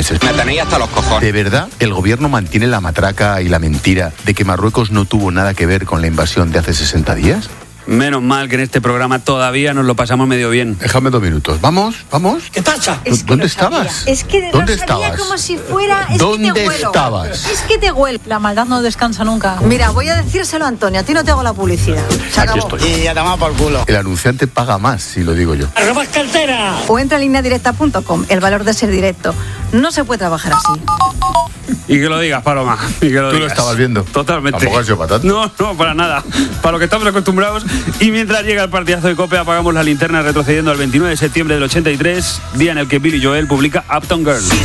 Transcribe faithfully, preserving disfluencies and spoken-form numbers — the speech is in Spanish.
meses. Me tenéis hasta los cojones. ¿De verdad el gobierno mantiene la matraca y la mentira de que Marruecos no tuvo nada que ver con la invasión de hace sesenta días? Menos mal que en este programa todavía nos lo pasamos medio bien. Déjame dos minutos. Vamos, vamos. ¿Qué pasa? Es que ¿Dónde estabas? Es que ¿Dónde lo sabía estabas? como si fuera... Es ¿Dónde que te huelo. estabas? Es que te huelo. La maldad no descansa nunca. Mira, voy a decírselo a Antonio. A ti no te hago la publicidad. Se Aquí acabó. estoy. Y ya tomamos por culo. El anunciante paga más, si lo digo yo. ¡Arrobas cartera! O entra en línea directa punto com. El valor de ser directo. No se puede trabajar así. Y que lo digas, Paloma. Y que lo ¿Tú lo digas. estabas viendo? Totalmente. Tampoco has sido para tanto. No, no, para nada. Para lo que estamos acostumbrados. Y mientras llega el partidazo de COPE, apagamos la linterna retrocediendo al veintinueve de septiembre del ochenta y tres, día en el que Billy Joel publica Uptown Girl.